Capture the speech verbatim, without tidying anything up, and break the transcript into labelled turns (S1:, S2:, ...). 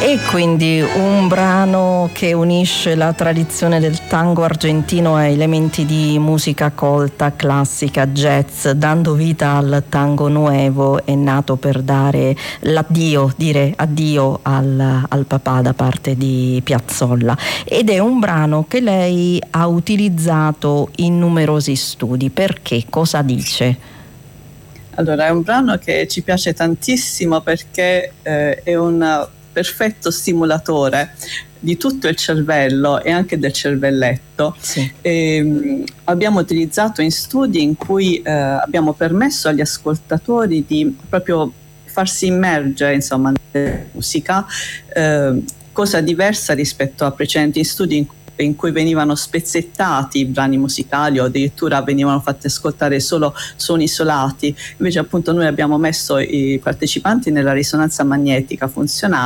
S1: E quindi un brano che unisce la tradizione del tango argentino a elementi di musica colta, classica, jazz, dando vita al tango nuevo. È nato per dare l'addio, dire addio al, al papà da parte di Piazzolla, ed è un brano che lei ha utilizzato in numerosi studi. Perché? Cosa dice?
S2: Allora, è un brano che ci piace tantissimo perché eh, è un perfetto stimolatore di tutto il cervello e anche del cervelletto.
S1: Sì.
S2: E, abbiamo utilizzato in studi in cui eh, abbiamo permesso agli ascoltatori di proprio farsi immergere, insomma, nella musica, eh, cosa diversa rispetto a precedenti studi in cui in cui venivano spezzettati i brani musicali o addirittura venivano fatti ascoltare solo suoni isolati. Invece appunto noi abbiamo messo i partecipanti nella risonanza magnetica funzionale